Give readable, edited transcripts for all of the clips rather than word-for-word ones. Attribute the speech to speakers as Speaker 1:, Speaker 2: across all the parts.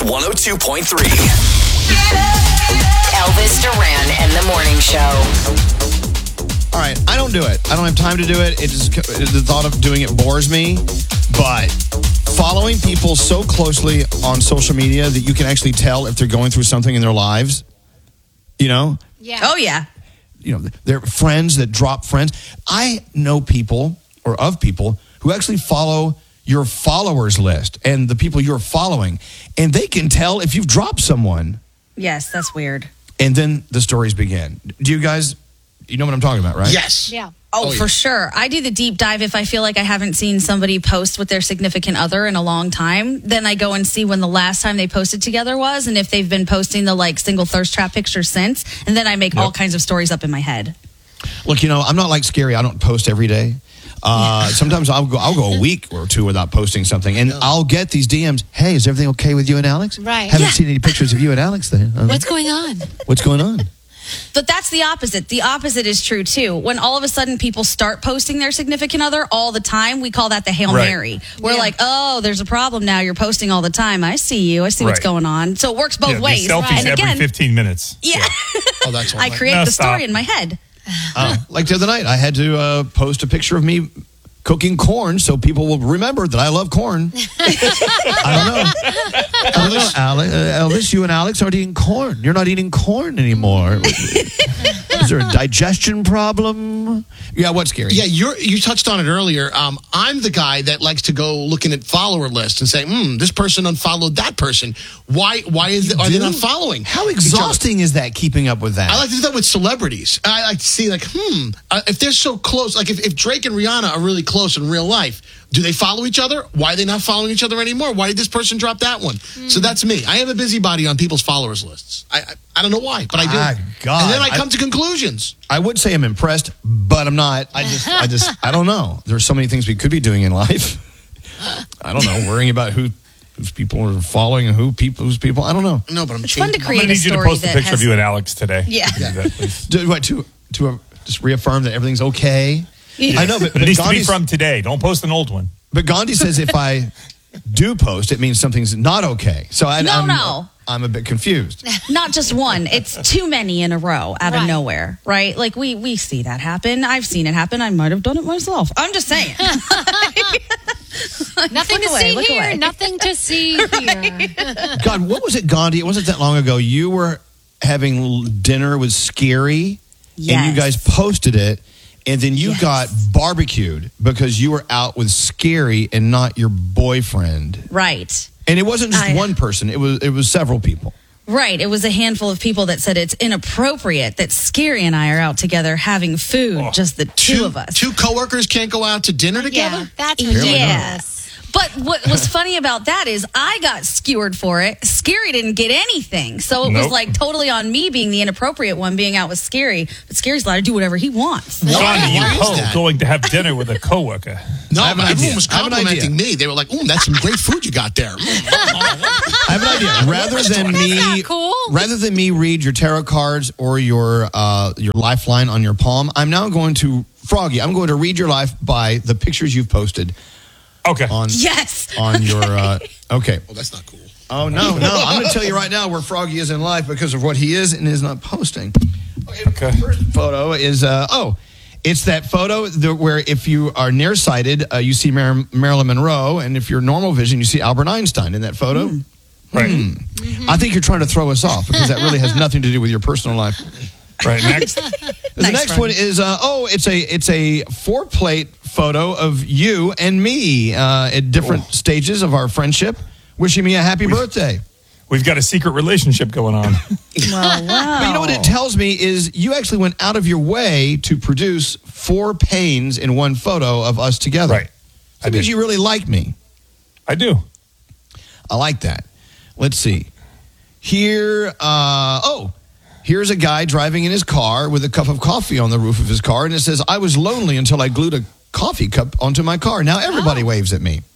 Speaker 1: 102.3.
Speaker 2: Elvis Duran and the Morning Show.
Speaker 3: All right, I don't do it. I don't have time to do it. The thought of doing it bores me. But following people so closely on social media that you can actually tell if they're going through something in their lives,
Speaker 4: Yeah.
Speaker 5: Oh, yeah.
Speaker 3: They're friends that drop friends. I know people who actually follow your followers list and the people you're following, and they can tell if you've dropped someone.
Speaker 5: Yes, that's weird.
Speaker 3: And then the stories begin. Do you guys, you know what I'm talking about, right?
Speaker 6: Yes.
Speaker 4: Yeah.
Speaker 5: Oh, for sure. I do the deep dive if I feel like I haven't seen somebody post with their significant other in a long time. Then I go and see when the last time they posted together was, and if they've been posting the single thirst trap pictures since. And then I make all kinds of stories up in my head.
Speaker 3: Look, I'm not like Scary. I don't post every day. Sometimes I'll go a week or two without posting something, and I'll get these DMs. Hey, is everything okay with you and Alex?
Speaker 4: Right.
Speaker 3: Haven't seen any pictures of you and Alex there.
Speaker 4: What's going on?
Speaker 3: What's going on?
Speaker 5: But that's the opposite. The opposite is true, too. When all of a sudden people start posting their significant other all the time, we call that the Hail Mary. We're like, oh, there's a problem now. You're posting all the time. I see you. I see what's going on. So it works both ways.
Speaker 7: Selfies
Speaker 5: And
Speaker 7: every 15 minutes.
Speaker 5: Yeah.
Speaker 6: Oh, that's all
Speaker 5: I
Speaker 6: right.
Speaker 5: create the story in my head.
Speaker 3: Like the other night, I had to post a picture of me cooking corn so people will remember that I love corn. I don't know, Elvis, you and Alex aren't eating corn. You're not eating corn anymore. Is there a digestion problem? Yeah, what's Scary?
Speaker 6: Yeah, you touched on it earlier. I'm the guy that likes to go looking at follower lists and say, this person unfollowed that person. Why are they not following?
Speaker 3: How exhausting is that, keeping up with that?
Speaker 6: I like to do that with celebrities. I like to see, if they're so close, like if Drake and Rihanna are really close in real life, do they follow each other? Why are they not following each other anymore? Why did this person drop that one? So that's me. I am a busybody on people's followers lists. I don't know why, but I do.
Speaker 3: God.
Speaker 6: And then I come to conclusions.
Speaker 3: I would say I'm impressed, but I'm not. I don't know. There's so many things we could be doing in life. I don't know. Worrying about whose people are following and whose people. I don't know.
Speaker 6: No, but
Speaker 5: It's fun to
Speaker 7: I'm
Speaker 5: create
Speaker 7: going to
Speaker 5: a
Speaker 7: need you
Speaker 5: story
Speaker 7: to post a
Speaker 5: that
Speaker 7: picture
Speaker 5: has...
Speaker 7: of you and Alex today.
Speaker 5: Yeah.
Speaker 3: To just reaffirm that everything's okay.
Speaker 5: Yeah.
Speaker 3: I know, but
Speaker 7: It needs to be
Speaker 3: Gandhi's,
Speaker 7: from today. Don't post an old one.
Speaker 3: But Gandhi says if I do post, it means something's not okay. So I'm a bit confused.
Speaker 5: Not just one. It's too many in a row out of nowhere, right? Like we see that happen. I've seen it happen. I might have done it myself. I'm just saying.
Speaker 4: Nothing to see here. Nothing to see here.
Speaker 3: God, what was it, Gandhi? It wasn't that long ago. You were having dinner with Scary, and you guys posted it, and then you got barbecued because you were out with Scary and not your boyfriend.
Speaker 5: Right.
Speaker 3: And it wasn't just one person. It was several people.
Speaker 5: Right. It was a handful of people that said it's inappropriate that Scary and I are out together having food, just the two of us.
Speaker 6: Two coworkers can't go out to dinner together?
Speaker 4: Yeah, that's ridiculous.
Speaker 5: Yeah. But what was funny about that is I got skewered for it. Scary didn't get anything. So it was totally on me being the inappropriate one, being out with Scary. But Scary's allowed to do whatever he wants.
Speaker 7: Gandhi, you
Speaker 6: Why is that?
Speaker 7: going to have dinner with a coworker.
Speaker 6: No,
Speaker 3: I have an
Speaker 6: but everyone
Speaker 3: idea.
Speaker 6: was
Speaker 3: I have an idea.
Speaker 6: complimenting me. They were like, that's some great food you got there.
Speaker 3: I have an idea. Rather than me read your tarot cards or your lifeline on your palm, I'm now going to Froggy. I'm going to read your life by the pictures you've posted.
Speaker 7: Okay.
Speaker 3: On your okay.
Speaker 6: Well, that's not cool.
Speaker 3: Oh no! I'm going to tell you right now where Froggy is in life because of what he is and is not posting. Okay. The first photo is it's that photo where if you are nearsighted, you see Marilyn Monroe, and if you're normal vision, you see Albert Einstein in that photo.
Speaker 7: Right.
Speaker 3: Mm-hmm. I think you're trying to throw us off because that really has nothing to do with your personal life.
Speaker 7: Right. Next.
Speaker 3: The next one is it's a 4-plate photo of you and me at different stages of our friendship, wishing me a happy birthday.
Speaker 7: We've got a secret relationship going on.
Speaker 5: Wow.
Speaker 3: But you know what it tells me is you actually went out of your way to produce 4 panes in one photo of us together.
Speaker 7: Right.
Speaker 3: That means you really like me.
Speaker 7: I do.
Speaker 3: I like that. Let's see. Here, here's a guy driving in his car with a cup of coffee on the roof of his car, and it says, "I was lonely until I glued a coffee cup onto my car. Now everybody waves at me."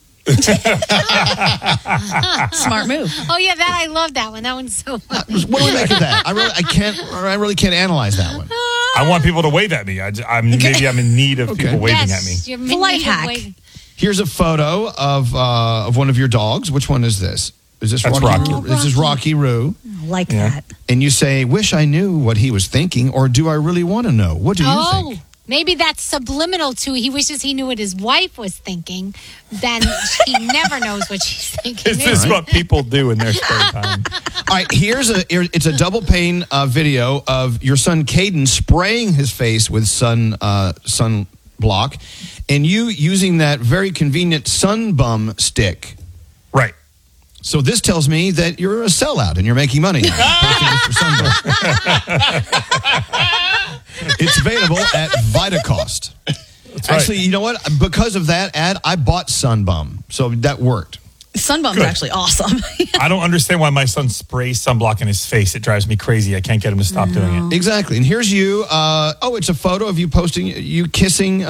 Speaker 5: Smart move.
Speaker 4: Oh yeah, I love that one. That one's so funny.
Speaker 3: What do we make of that? I really can't analyze that one.
Speaker 7: I want people to wave at me. I'm in need of people waving at me.
Speaker 4: You're
Speaker 5: Life hack.
Speaker 3: Here's a photo of one of your dogs. Which one is this? Is this
Speaker 7: That's
Speaker 3: Rocky?
Speaker 7: Rocky.
Speaker 3: This is Rocky Roo.
Speaker 5: I like that.
Speaker 3: And you say, wish I knew what he was thinking, or do I really want to know? What do you think?
Speaker 4: Maybe that's subliminal too. He wishes he knew what his wife was thinking. Then he never knows what she's thinking.
Speaker 7: Is this what people do in their spare time?
Speaker 3: All right, it's a double pane video of your son Caden spraying his face with sunblock, and you using that very convenient sun bum stick.
Speaker 7: Right.
Speaker 3: So this tells me that you're a sellout and you're making money. It's available at Vitacost. Actually, you know what? Because of that ad, I bought Sunbum, so that worked.
Speaker 5: Sunbum's actually awesome.
Speaker 7: I don't understand why my son sprays sunblock in his face. It drives me crazy. I can't get him to stop doing it.
Speaker 3: Exactly. And here's you. It's a photo of you kissing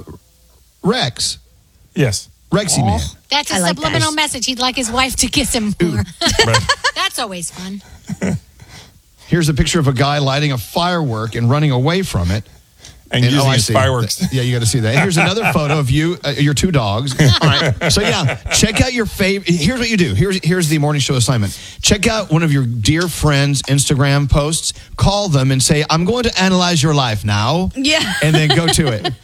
Speaker 3: Rex.
Speaker 7: Yes.
Speaker 3: Rexy man.
Speaker 4: That's a subliminal message. He'd like his wife to kiss him more.
Speaker 7: Right.
Speaker 4: That's always fun.
Speaker 3: Here's a picture of a guy lighting a firework and running away from it.
Speaker 7: And using his fireworks.
Speaker 3: Yeah, you got to see that. And here's another photo of you, your two dogs. All right. So, check out your favorite. Here's what you do. Here's the morning show assignment. Check out one of your dear friends' Instagram posts. Call them and say, I'm going to analyze your life now.
Speaker 5: Yeah.
Speaker 3: And then go to it.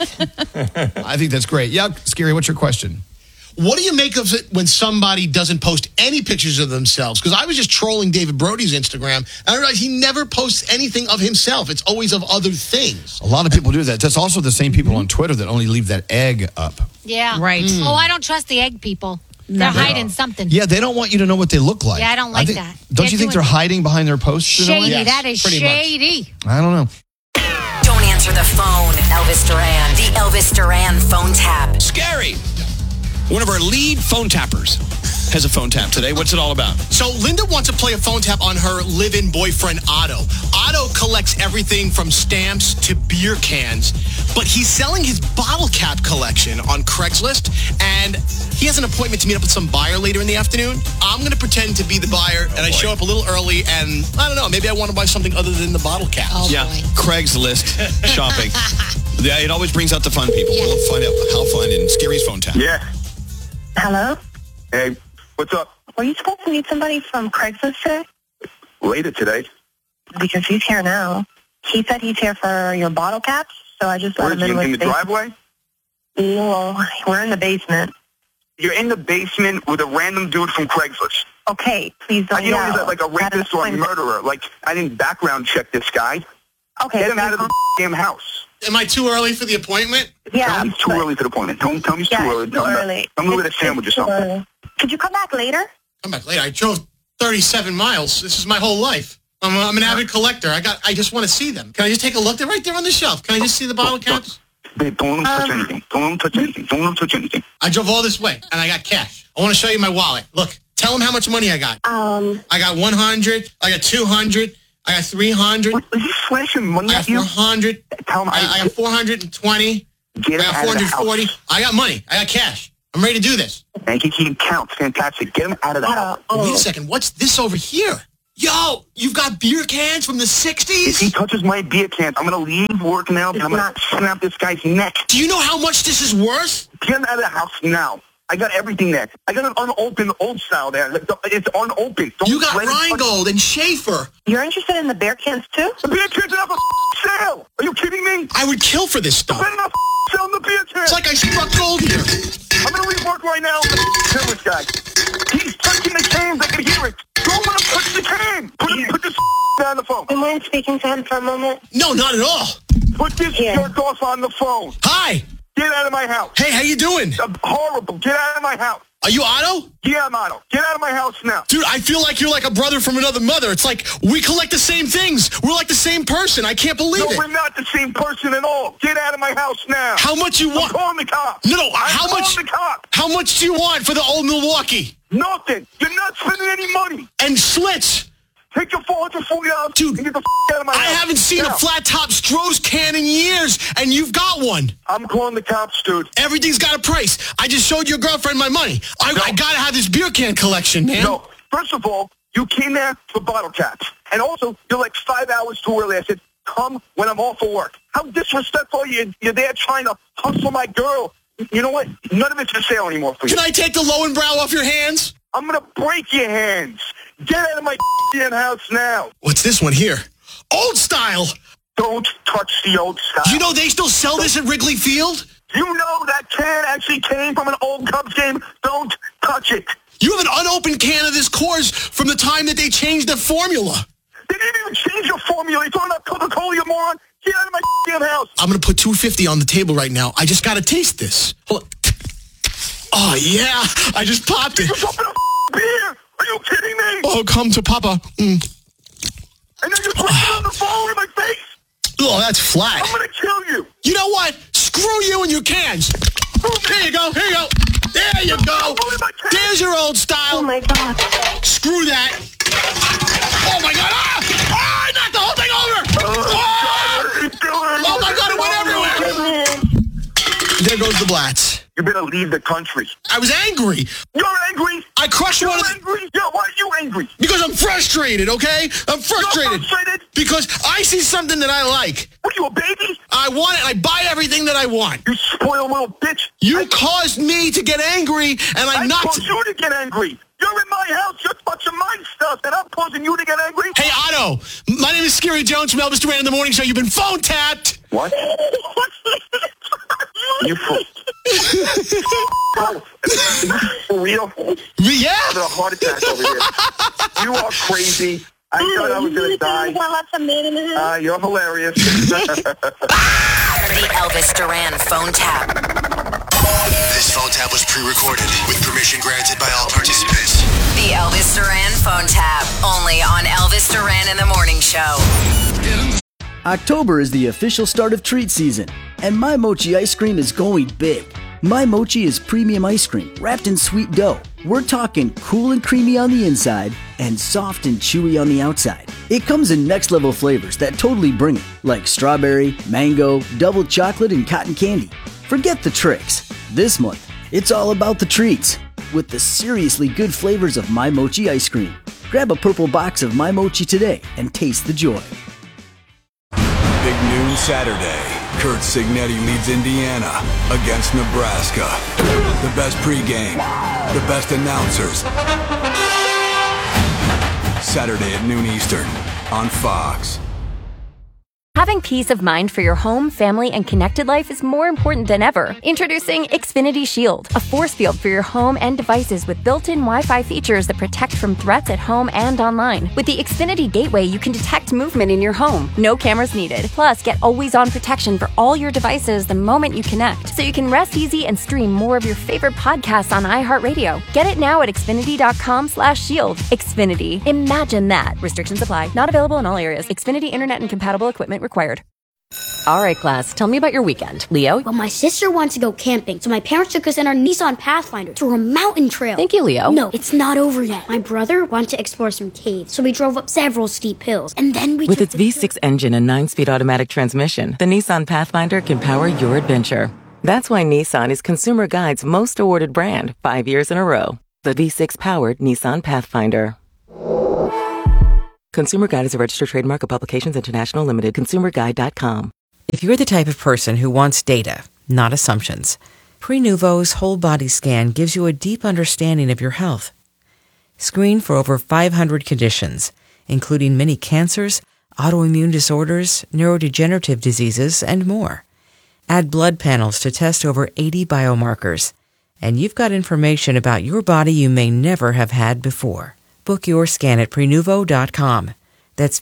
Speaker 3: I think that's great. Yeah, Scary, what's your question?
Speaker 6: What do you make of it when somebody doesn't post any pictures of themselves? Because I was just trolling David Brody's Instagram, and I realized he never posts anything of himself. It's always of other things.
Speaker 3: A lot of people do that. That's also the same people on Twitter that only leave that egg up.
Speaker 4: Yeah.
Speaker 5: Right.
Speaker 4: Oh, I don't trust the egg people. They're hiding something.
Speaker 3: Yeah, they don't want you to know what they look like.
Speaker 4: Yeah, I don't like that.
Speaker 3: Don't you think they're hiding behind their posts? in a way?
Speaker 4: Shady. That is shady.
Speaker 3: I don't know.
Speaker 2: Don't answer the phone, Elvis Duran. The Elvis Duran phone tap.
Speaker 1: Scary. One of our lead phone tappers has a phone tap today. What's it all about?
Speaker 6: So Linda wants to play a phone tap on her live-in boyfriend, Otto. Otto collects everything from stamps to beer cans, but he's selling his bottle cap collection on Craigslist, and he has an appointment to meet up with some buyer later in the afternoon. I'm going to pretend to be the buyer, and I show up a little early, and I don't know, maybe I want to buy something other than the bottle caps.
Speaker 4: Oh,
Speaker 1: Yeah,
Speaker 4: boy.
Speaker 1: Craigslist shopping. Yeah, it always brings out the fun people.
Speaker 4: Yeah.
Speaker 1: We'll find out how fun in Scary's phone tap.
Speaker 8: Yeah.
Speaker 9: Hello?
Speaker 8: Hey, what's up?
Speaker 9: Were you supposed to meet somebody from Craigslist today?
Speaker 8: Later today.
Speaker 9: Because he's here now. He said he's here for your bottle caps, so I just let him
Speaker 8: In the driveway?
Speaker 9: No, we're in the basement.
Speaker 8: You're in the basement with a random dude from Craigslist.
Speaker 9: Okay, please don't
Speaker 8: You know, he's
Speaker 9: yell.
Speaker 8: like a rapist or a murderer. Like, I didn't background check this guy.
Speaker 9: Okay.
Speaker 8: Get him out of the damn house.
Speaker 6: Am I too early for the appointment?
Speaker 9: Yeah.
Speaker 8: Tell me it's too early for the appointment. Tell me it's too early.
Speaker 9: Too early.
Speaker 8: I'm going to get a sandwich or something.
Speaker 9: Early. Could you come back later?
Speaker 6: Come back later. I drove 37 miles. This is my whole life. I'm an avid collector. I just want to see them. Can I just take a look? They're right there on the shelf. Can I just see the bottle caps?
Speaker 8: Babe, don't let him touch anything. Don't let him touch anything. Don't let him touch anything.
Speaker 6: I drove all this way, and I got cash. I want to show you my wallet. Look, tell him how much money I got. I got 100. I got 200. I got 300.
Speaker 8: What, is he flashing money
Speaker 6: I got
Speaker 8: at you?
Speaker 6: 400.
Speaker 8: Tell him
Speaker 6: I got 420.
Speaker 8: Get him
Speaker 6: I got
Speaker 8: out of the
Speaker 6: 440.
Speaker 8: house.
Speaker 6: I got money. I got cash. I'm ready to do this.
Speaker 8: And he can count. Fantastic. Get him out of the house.
Speaker 6: Wait a second. What's this over here? Yo, you've got beer cans from the 60s?
Speaker 8: If he touches my beer cans, I'm going to leave work now, and I'm going to snap this guy's neck.
Speaker 6: Do you know how much this is worth?
Speaker 8: Get him out of the house now. I got everything there. I got an unopened old style there. It's unopened. Don't
Speaker 6: You got
Speaker 8: let him touch-
Speaker 6: Rheingold and Schaefer.
Speaker 9: You're interested in the bear cans too?
Speaker 8: The beer cans are not sale. Are you kidding me?
Speaker 6: I would kill for this stuff.
Speaker 8: Better not sell the beer cans.
Speaker 6: It's like I struck gold here.
Speaker 8: I'm going to leave work right now. Kill this guy. He's touching the cans. I can hear it. Don't let him touch the can. Put this down the phone.
Speaker 9: Do you mind speaking to him for a moment?
Speaker 6: No, not at all.
Speaker 8: Put this jerk off on the phone.
Speaker 6: Hi.
Speaker 8: Get out of my house.
Speaker 6: Hey, how you doing?
Speaker 8: Horrible. Get out of my house.
Speaker 6: Are you Otto?
Speaker 8: Yeah, I'm Otto. Get out of my house now.
Speaker 6: Dude, I feel like you're like a brother from another mother. It's like we collect the same things. We're like the same person. I can't believe
Speaker 8: No,
Speaker 6: it.
Speaker 8: we're not the same person at all. Get out of my house now.
Speaker 6: How much you
Speaker 8: I'm
Speaker 6: want?
Speaker 8: calling the cops.
Speaker 6: No, how
Speaker 8: I'm
Speaker 6: much?
Speaker 8: calling the cops.
Speaker 6: How much do you want for the old Milwaukee?
Speaker 8: Nothing. You're not spending any money.
Speaker 6: And Schlitz?
Speaker 8: Take your $440
Speaker 6: Dude,
Speaker 8: and get the out of my
Speaker 6: I
Speaker 8: house.
Speaker 6: haven't seen
Speaker 8: Now.
Speaker 6: a flat top Stroh's can in years, and you've got one.
Speaker 8: I'm calling the cops, dude.
Speaker 6: Everything's got a price. I just showed your girlfriend my money. I gotta have this beer can collection, man.
Speaker 8: No. First of all, you came there for bottle caps. And also, you're like 5 hours too early. I said, come when I'm off of work. How disrespectful you're there trying to hustle my girl. You know what? None of it's for sale anymore for you.
Speaker 6: Can I take the Lowenbrow off your hands?
Speaker 8: I'm going to break your hands. Get out of my damn house now.
Speaker 6: What's this one here? Old Style.
Speaker 8: Don't touch the Old Style.
Speaker 6: You know they still sell this at Wrigley Field?
Speaker 8: You know that can actually came from an old Cubs game. Don't touch it.
Speaker 6: You have an unopened can of this Coors from the time that they changed the formula.
Speaker 8: They didn't even change your formula. You're talking about Coca-Cola, you moron. Get out of my damn house.
Speaker 6: I'm going to put $2.50 on the table right now. I just got to taste this. Hold on. Oh, yeah. I just popped it.
Speaker 8: You're popping a beer. Are you kidding me?
Speaker 6: Oh, come to Papa.
Speaker 8: And then you're drinking on the phone in my face.
Speaker 6: Oh, that's flat.
Speaker 8: I'm going to kill you.
Speaker 6: You know what? Screw you and your cans. Here you go. Here you go. There you go. There's your Old Style.
Speaker 9: Oh, my God.
Speaker 6: Screw that. Oh, my God. Ah! Ah! I knocked the whole thing over. Oh, my God. It went everywhere. There goes the Blatz.
Speaker 8: You better leave the country.
Speaker 6: I was angry.
Speaker 8: You're angry?
Speaker 6: I crushed one of the...
Speaker 8: Angry? Yeah, why are you angry?
Speaker 6: Because I'm frustrated, okay? I'm frustrated.
Speaker 8: You're frustrated?
Speaker 6: Because I see something that I like.
Speaker 8: What, you a baby?
Speaker 6: I want it, and I buy everything that I want.
Speaker 8: You spoiled little bitch.
Speaker 6: You caused me to get angry, and I knocked...
Speaker 8: caused you to get angry. You're in my house. You're touching my stuff, and I'm causing you to get angry?
Speaker 6: Hey, Otto. My name is Scary Jones from Elvis Duran in the Morning Show. You've been phone tapped.
Speaker 8: What? You fool. For real?
Speaker 6: Yeah.
Speaker 8: I had a heart attack over here. You are crazy. I thought I was going to die. You're hilarious.
Speaker 2: The Elvis Duran phone tap.
Speaker 10: This phone tap was pre-recorded with permission granted by all participants.
Speaker 2: The Elvis Duran phone tap. Only on Elvis Duran in the Morning Show.
Speaker 11: October is the official start of treat season, and My Mochi ice cream is going big. My Mochi is premium ice cream wrapped in sweet dough. We're talking cool and creamy on the inside and soft and chewy on the outside. It comes in next level flavors that totally bring it, like strawberry, mango, double chocolate, and cotton candy. Forget the tricks. This month, it's all about the treats with the seriously good flavors of My Mochi ice cream. Grab a purple box of My Mochi today and taste the joy.
Speaker 12: Big noon Saturday. Kurt Signetti leads Indiana against Nebraska. The best pregame, the best announcers. Saturday at noon Eastern on Fox.
Speaker 13: Having peace of mind for your home, family, and connected life is more important than ever. Introducing Xfinity Shield, a force field for your home and devices with built-in Wi-Fi features that protect from threats at home and online. With the Xfinity Gateway, you can detect movement in your home. No cameras needed. Plus, get always-on protection for all your devices the moment you connect, so you can rest easy and stream more of your favorite podcasts on iHeartRadio. Get it now at Xfinity.com/shield. Xfinity. Imagine that. Restrictions apply. Not available in all areas. Xfinity Internet and compatible equipment required.
Speaker 14: All right, class, tell me about your weekend. Leo?
Speaker 15: Well, my sister wants to go camping, so my parents took us in our Nissan Pathfinder to a mountain trail.
Speaker 14: Thank you, Leo.
Speaker 15: No, it's not over yet. My brother wanted to explore some caves, so we drove up several steep hills, and then we
Speaker 16: With its V6 engine and 9-speed automatic transmission, the Nissan Pathfinder can power your adventure. That's why Nissan is Consumer Guide's most awarded brand 5 years in a row. The V6-powered Nissan Pathfinder. Consumer Guide is a registered trademark of Publications International Limited. ConsumerGuide.com.
Speaker 17: If you're the type of person who wants data, not assumptions, Prenuvo's whole body scan gives you a deep understanding of your health. Screen for over 500 conditions, including many cancers, autoimmune disorders, neurodegenerative diseases, and more. Add blood panels to test over 80 biomarkers, and you've got information about your body you may never have had before. Book your scan at Prenuvo.com. That's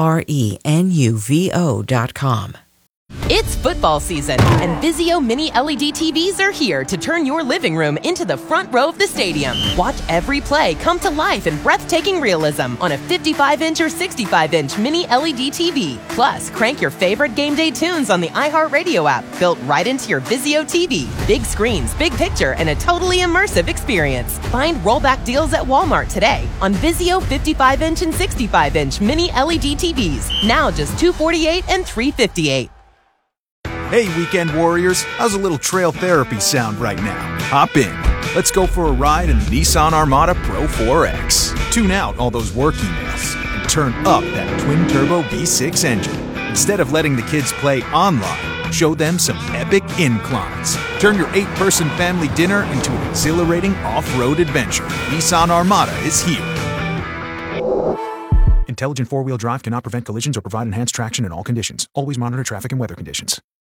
Speaker 17: Prenuvo.com.
Speaker 18: It's football season, and Vizio Mini LED TVs are here to turn your living room into the front row of the stadium. Watch every play come to life in breathtaking realism on a 55-inch or 65-inch Mini LED TV. Plus, crank your favorite game day tunes on the iHeartRadio app, built right into your Vizio TV. Big screens, big picture, and a totally immersive experience. Find rollback deals at Walmart today on Vizio 55-inch and 65-inch Mini LED TVs. Now just $248 and $358.
Speaker 19: Hey, weekend warriors, how's a little trail therapy sound right now? Hop in. Let's go for a ride in the Nissan Armada Pro 4X. Tune out all those work emails and turn up that twin-turbo V6 engine. Instead of letting the kids play online, show them some epic inclines. Turn your 8-person family dinner into an exhilarating off-road adventure. Nissan Armada is here. Intelligent four-wheel drive cannot prevent collisions or provide enhanced traction in all conditions. Always monitor traffic and weather conditions.